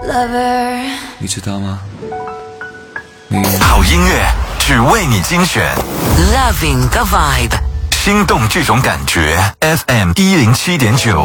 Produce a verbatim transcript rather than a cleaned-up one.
你知道吗？你好音乐只为你精选 Loving the vibe， 心动这种感觉 F M 一零七点九